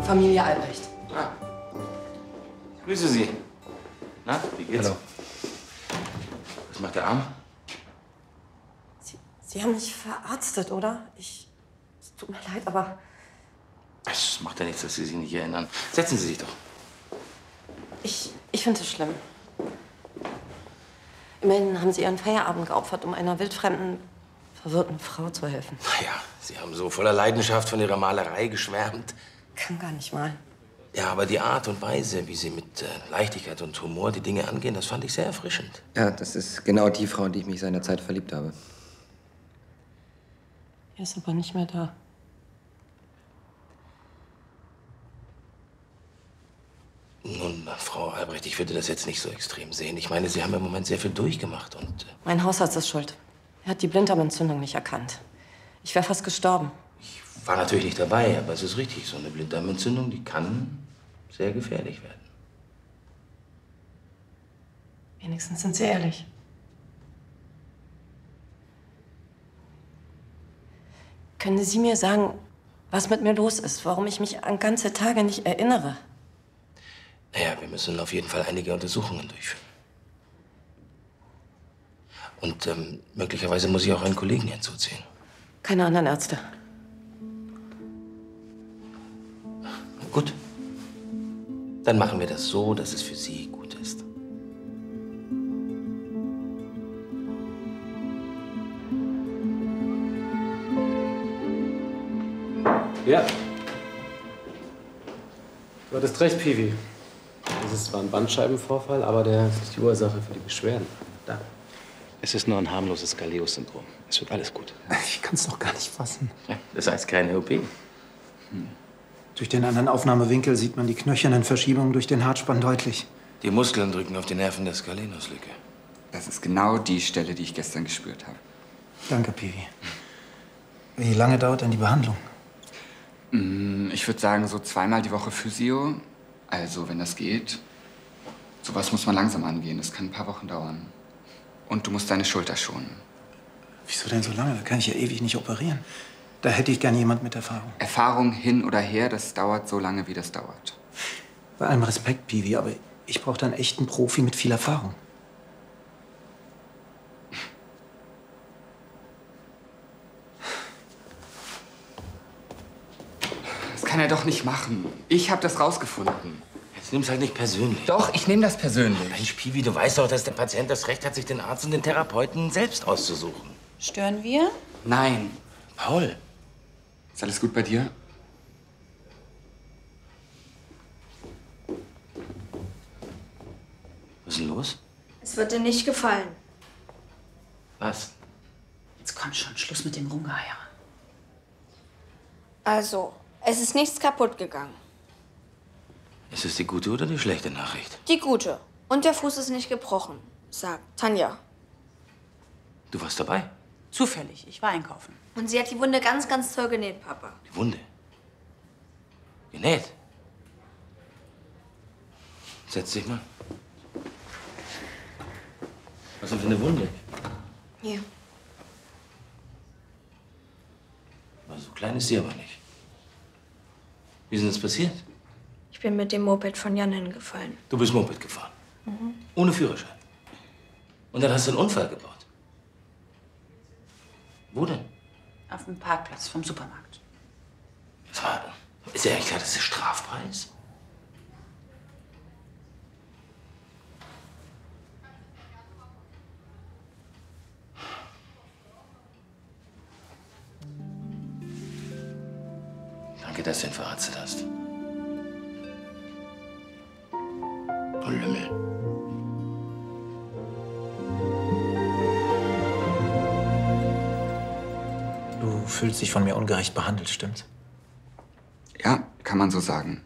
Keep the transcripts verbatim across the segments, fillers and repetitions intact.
Familie Albrecht. Ah. Ich grüße Sie. Na, wie geht's? Hallo. Was macht der Arm? Sie, Sie haben mich verarztet, oder? Ich... Es tut mir leid, aber... Es macht ja nichts, dass Sie sich nicht erinnern. Setzen Sie sich doch. Ich, ich finde es schlimm. Immerhin haben Sie Ihren Feierabend geopfert, um einer wildfremden, verwirrten Frau zu helfen. Na ja, Sie haben so voller Leidenschaft von Ihrer Malerei geschwärmt. Kann gar nicht mal. Ja, aber die Art und Weise, wie Sie mit äh, Leichtigkeit und Humor die Dinge angehen, das fand ich sehr erfrischend. Ja, das ist genau die Frau, in die ich mich seinerzeit verliebt habe. Er ist aber nicht mehr da. Nun, Frau Albrecht, ich würde das jetzt nicht so extrem sehen. Ich meine, Sie haben im Moment sehr viel durchgemacht und... Äh Mein Hausarzt ist schuld. Er hat die Blinddarmentzündung nicht erkannt. Ich wäre fast gestorben. Ich war natürlich nicht dabei, aber es ist richtig. So eine Blinddarmentzündung, die kann sehr gefährlich werden. Wenigstens sind Sie ehrlich. Können Sie mir sagen, was mit mir los ist? Warum ich mich an ganze Tage nicht erinnere? Naja, wir müssen auf jeden Fall einige Untersuchungen durchführen. Und ähm, möglicherweise muss ich auch einen Kollegen hinzuziehen. Keine anderen Ärzte. Gut. Dann machen wir das so, dass es für Sie gut ist. Ja. Du hattest recht, Piwi. Das ist zwar ein Bandscheibenvorfall, aber der ist die Ursache für die Beschwerden. Da. Es ist nur ein harmloses Galeos-Syndrom. Es wird alles gut. Ich kann es doch gar nicht fassen. Ja, das heißt keine O P. Hm. Durch den anderen Aufnahmewinkel sieht man die knöchernen Verschiebungen durch den Hartspann deutlich. Die Muskeln drücken auf die Nerven der Skalenuslücke. Das ist genau die Stelle, die ich gestern gespürt habe. Danke, Piwi. Wie lange dauert denn die Behandlung? Ich würde sagen, so zweimal die Woche Physio. Also, wenn das geht. Sowas muss man langsam angehen. Das kann ein paar Wochen dauern. Und du musst deine Schulter schonen. Wieso denn so lange? Da kann ich ja ewig nicht operieren. Da hätte ich gerne jemand mit Erfahrung. Erfahrung hin oder her, das dauert so lange, wie das dauert. Bei allem Respekt, Piwi, aber ich brauche da einen echten Profi mit viel Erfahrung. Das kann er doch nicht machen. Ich habe das rausgefunden. Jetzt nimm's halt nicht persönlich. Doch, ich nehme das persönlich. Mensch, Piwi, du weißt doch, dass der Patient das Recht hat, sich den Arzt und den Therapeuten selbst auszusuchen. Stören wir? Nein. Paul. Ist alles gut bei dir? Was ist denn los? Es wird dir nicht gefallen. Was? Jetzt komm schon, Schluss mit dem Rumgeheier. Also, es ist nichts kaputt gegangen. Ist es die gute oder die schlechte Nachricht? Die gute. Und der Fuß ist nicht gebrochen, sagt Tanja. Du warst dabei? Zufällig, ich war einkaufen. Und sie hat die Wunde ganz, ganz toll genäht, Papa. Die Wunde? Genäht? Setz dich mal. Was denn für eine Wunde? Hier. Also, so klein ist sie aber nicht. Wie ist denn das passiert? Ich bin mit dem Moped von Jan hingefallen. Du bist Moped gefahren? Mhm. Ohne Führerschein? Und dann hast du einen Unfall gebaut? Wo denn? Auf dem Parkplatz vom Supermarkt. Das war, ist ja eigentlich klar, dass das strafbar ist? Danke, dass du ihn verarztet hast. Du Lümmel. Du fühlst dich von mir ungerecht behandelt, stimmt's? Ja, kann man so sagen.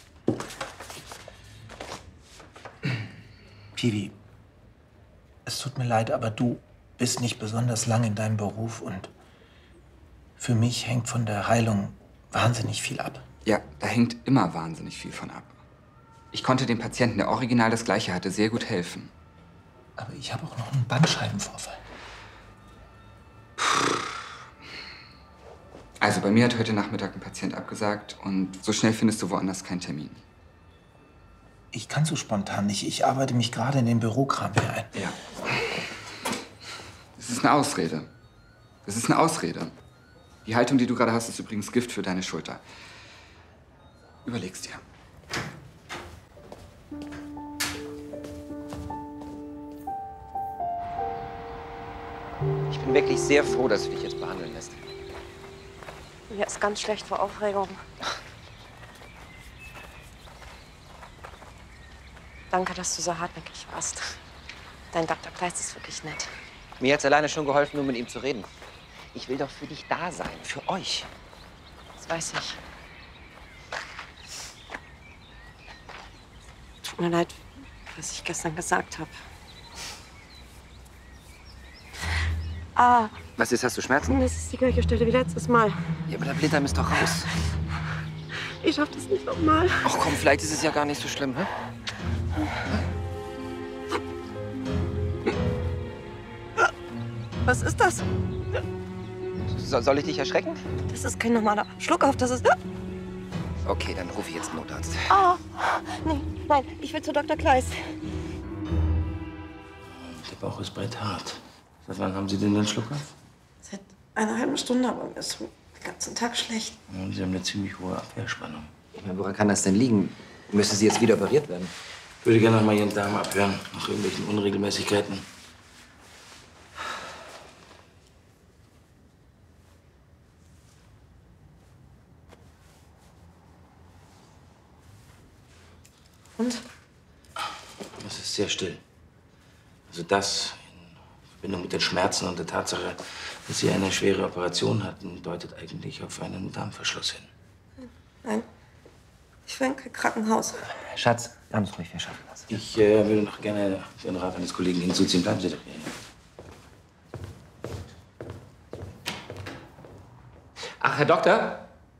Piwi, es tut mir leid, aber du bist nicht besonders lang in deinem Beruf und für mich hängt von der Heilung wahnsinnig viel ab. Ja, da hängt immer wahnsinnig viel von ab. Ich konnte dem Patienten, der original das Gleiche hatte, sehr gut helfen. Aber ich habe auch noch einen Bandscheibenvorfall. Also bei mir hat heute Nachmittag ein Patient abgesagt und so schnell findest du woanders keinen Termin. Ich kann so spontan nicht. Ich arbeite mich gerade in den Bürokram hier ein. Ja. Das ist eine Ausrede. Das ist eine Ausrede. Die Haltung, die du gerade hast, ist übrigens Gift für deine Schulter. Überleg's dir. Ich bin wirklich sehr froh, dass du dich jetzt behandeln lässt. Mir ist ganz schlecht vor Aufregung. Danke, dass du so hartnäckig warst. Dein Doktor Kleist ist wirklich nett. Mir hat's alleine schon geholfen, nur mit ihm zu reden. Ich will doch für dich da sein, für euch. Das weiß ich. Tut mir leid, was ich gestern gesagt habe. Ah, Was ist, hast du Schmerzen? das ist die gleiche Stelle wie letztes Mal. Ja, aber der Blinddarm ist doch raus. Ich schaff das nicht nochmal. Ach komm, vielleicht ist es ja gar nicht so schlimm, hä? Was ist das? So, soll ich dich erschrecken? Das ist kein normaler Schluckauf, das ist... Okay, dann rufe ich jetzt einen Notarzt. Ah, nee, nein, ich will zu Doktor Kleist. Der Bauch ist bretthart. Seit wann haben Sie denn den Schluckauf? Seit einer halben Stunde, aber mir ist den ganzen Tag schlecht. Ja, Sie haben eine ziemlich hohe Abwehrspannung. Ich meine, woran kann das denn liegen? Müsste sie jetzt wieder operiert werden? Ich würde gerne noch mal Ihren Darm abhören, nach irgendwelchen Unregelmäßigkeiten. Und? Es ist sehr still. Also das in Verbindung mit den Schmerzen und der Tatsache, dass Sie eine schwere Operation hatten, deutet eigentlich auf einen Darmverschluss hin. Nein, ich will in kein Krankenhaus. Schatz, ganz ruhig, wir schaffen das. Ich äh, würde noch gerne den Rat eines Kollegen hinzuziehen. Bleiben Sie doch hier. Ach, Herr Doktor?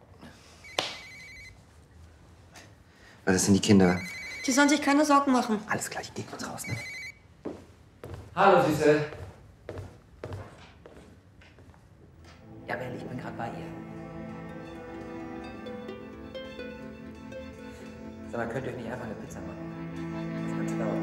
Was sind die Kinder? Die sollen sich keine Sorgen machen. Alles klar, ich geh kurz raus, ne? Hallo, Süße. Ja, Belle, ich bin gerade bei ihr. Sag mal, könnt ihr euch nicht einfach eine Pizza machen? Das Ganze dauert.